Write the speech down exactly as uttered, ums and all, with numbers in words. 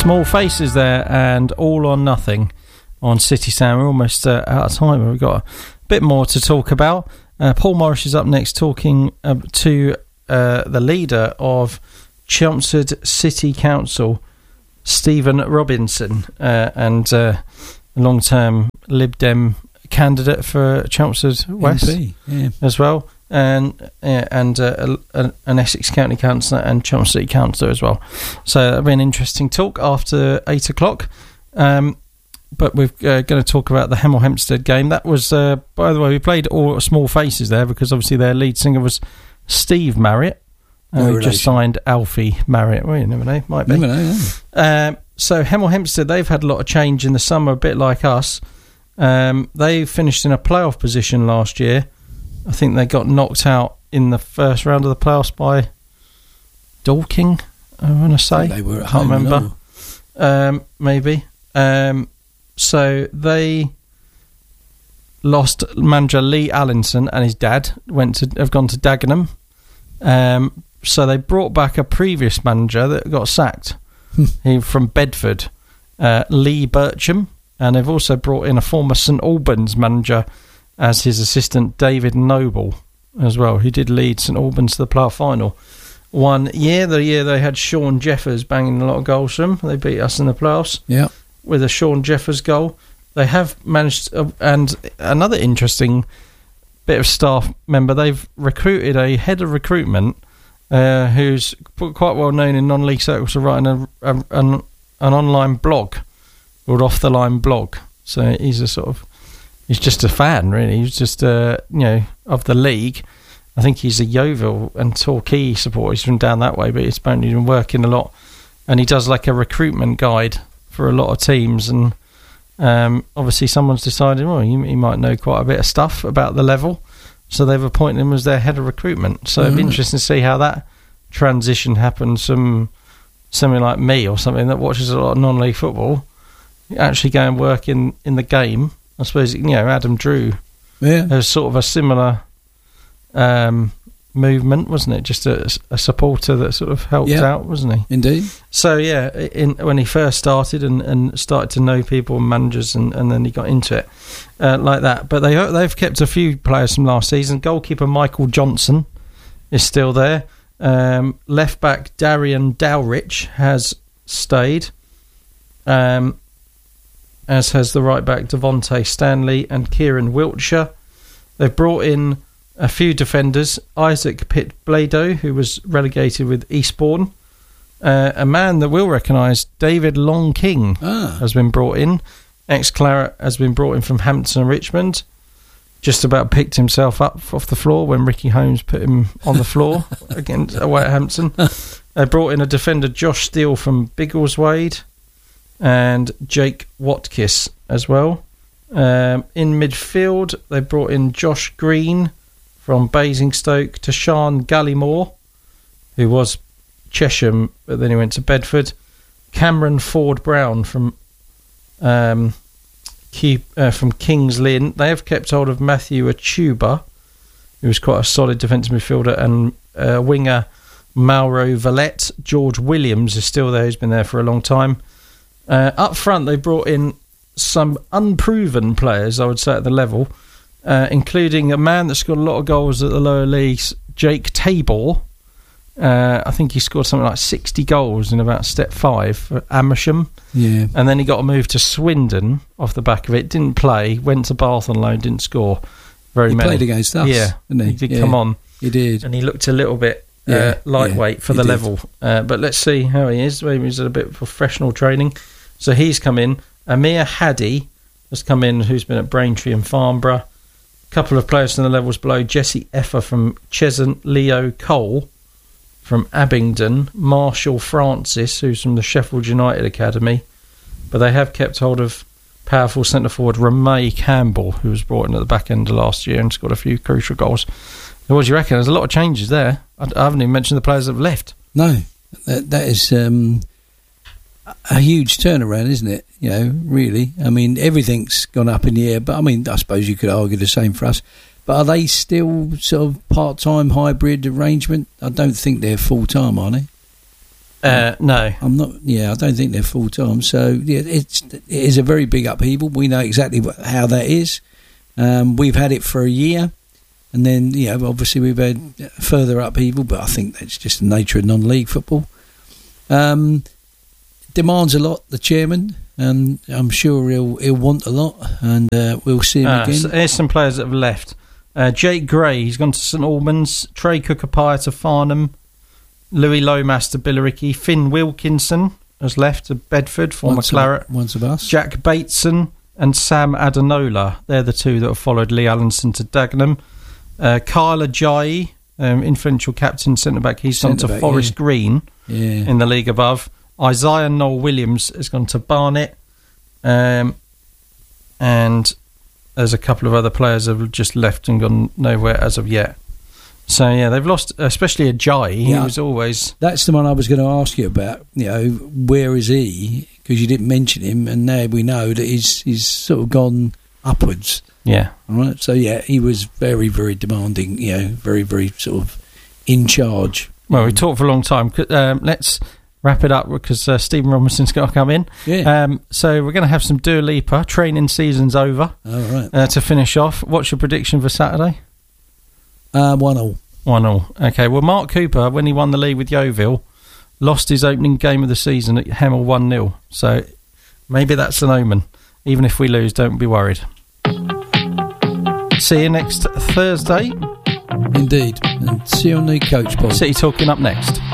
Small Faces there, and All or Nothing on City Sound. We're almost uh, out of time. We've got a bit more to talk about. Uh, Paul Morris is up next, talking uh, to uh, the leader of Chelmsford City Council, Stephen Robinson, uh, and uh, a long-term Lib Dem candidate for Chelmsford West M P, yeah. as well. And uh, and uh, a, an Essex County Councillor and Chelmsford City Councillor as well. So that'll be an interesting talk after eight o'clock. Um, but we're uh, going to talk about the Hemel Hempstead game. That was, uh, by the way, we played all Small Faces there because obviously their lead singer was Steve Marriott. And no we just signed Alfie Marriott. Well, you never know, might be. Never know, yeah. Um, so Hemel Hempstead, they've had a lot of change in the summer, a bit like us. Um, they finished in a playoff position last year. I think they got knocked out in the first round of the playoffs by Dorking, I want to say. They were at I can't home, remember. No. Um, maybe. Um, so they lost manager Lee Allinson and his dad went to have gone to Dagenham. Um, so they brought back a previous manager that got sacked he, from Bedford, uh, Lee Bircham, and they've also brought in a former St Albans manager as his assistant, David Noble, as well. He did lead St Albans to the playoff final one year, the year they had Sean Jeffers banging a lot of goals for them. They beat us in the playoffs yeah. with a Sean Jeffers goal. They have managed, uh, and another interesting bit of staff member, they've recruited a head of recruitment uh, who's quite well known in non-league circles for writing a, a, an, an online blog called Off the Line Blog. So he's a sort of He's just a fan, really. He's just, uh, you know, of the league. I think he's a Yeovil and Torquay supporter. He's from down that way, but he's apparently been working a lot. And he does like a recruitment guide for a lot of teams. And um, obviously someone's decided, well, he, he might know quite a bit of stuff about the level. So they've appointed him as their head of recruitment. So mm-hmm. it'd be interesting to see how that transition happens from somebody like me or something that watches a lot of non-league football, actually go and work in, in the game. I suppose, you know, Adam Drew yeah. has sort of a similar um, movement, wasn't it? Just a, a supporter that sort of helped yeah. out, wasn't he? Indeed. So, yeah, in, when he first started and, and started to know people and managers and, and then he got into it uh, like that. But they, they've kept a few players from last season. Goalkeeper Michael Johnson is still there. Um, left-back Darian Dowrich has stayed. Um as has the right-back Devontae Stanley and Kieran Wiltshire. They've brought in a few defenders. Isaac Pitt-Blado, who was relegated with Eastbourne. Uh, a man that we'll recognise, David Long King, ah. has been brought in. Ex-Claret has been brought in from Hampton and Richmond. Just about picked himself up off the floor when Ricky Holmes put him on the floor against away at Hampton. They brought in a defender, Josh Steele, from Biggleswade, and Jake Watkiss as well. Um, in midfield, they brought in Josh Green from Basingstoke, Tashan Gallimore, who was Chesham, but then he went to Bedford. Cameron Ford Brown from um, Key, uh, from Kings Lynn. They have kept hold of Matthew Achuba, who was quite a solid defensive midfielder, and uh, winger Mauro Valette. George Williams is still there, he's been there for a long time. Uh, up front, they brought in some unproven players, I would say, at the level, uh, including a man that scored a lot of goals at the lower leagues, Jake Tabor. Uh, I think he scored something like sixty goals in about step five for Amersham. Yeah. And then he got a move to Swindon off the back of it. Didn't play, went to Bath on loan, didn't score very he many. He played against us, yeah, didn't he? He did yeah. come on. He did. And he looked a little bit uh, yeah. lightweight yeah. for he the did. level. Uh, but let's see how he is. Maybe he's at a bit of professional training. So he's come in. Amir Haddy has come in, who's been at Braintree and Farnborough. A couple of players from the levels below. Jesse Effer from Cheshunt, Leo Cole from Abingdon, Marshall Francis, who's from the Sheffield United Academy. But they have kept hold of powerful centre-forward Ramay Campbell, who was brought in at the back end of last year and scored a few crucial goals. So what do you reckon? There's a lot of changes there. I, I haven't even mentioned the players that have left. No, that, that is... Um a huge turnaround, isn't it? You know, really. I mean, everything's gone up in the air, but I mean, I suppose you could argue the same for us. But are they still sort of part-time hybrid arrangement? I don't think they're full-time, are they? Uh, no. I'm not. Yeah, I don't think they're full time. So yeah, it's it is a very big upheaval. We know exactly what, how that is. Um, we've had it for a year, and then yeah, obviously we've had further upheaval. But I think that's just the nature of non-league football. Um, demands a lot. The chairman, and I'm sure he'll he'll want a lot, and uh, we'll see him uh, again. So here's some players that have left. Uh, Jake Gray, he's gone to St Albans. Trey Cookapire to Farnham. Louis Lomas to Billericay. Finn Wilkinson has left to Bedford, former Once Claret. Of, once of us. Jack Bateson and Sam Adenola. They're the two that have followed Lee Allenson to Dagenham. Uh, Kyle Ajayi, um, influential captain centre-back, he's gone to Centre-back, Forest yeah. Green Yeah. in the league above. Isaiah Noel Williams has gone to Barnet. Um, and there's a couple of other players that have just left and gone nowhere as of yet. So, yeah, they've lost, especially Ajayi. He Yeah. was always... That's the one I was going to ask you about. You know, where is he? Because you didn't mention him, and now we know that he's he's sort of gone upwards. Yeah. All right. So yeah, he was very very demanding. You know, very very sort of in charge. Well, we talked for a long time. Um, let's wrap it up because uh, Stephen Robinson's got to come in. Yeah. Um, so we're going to have some Dua Lipa. Training season's over. All right. Uh, to finish off, what's your prediction for Saturday? Uh, one all. One all. Okay. Well, Mark Cooper, when he won the league with Yeovil, lost his opening game of the season at Hemel one nil. So maybe that's an omen. Even if we lose, don't be worried. See you next Thursday. Indeed. And see you on the Coach Pod. City Talking up next.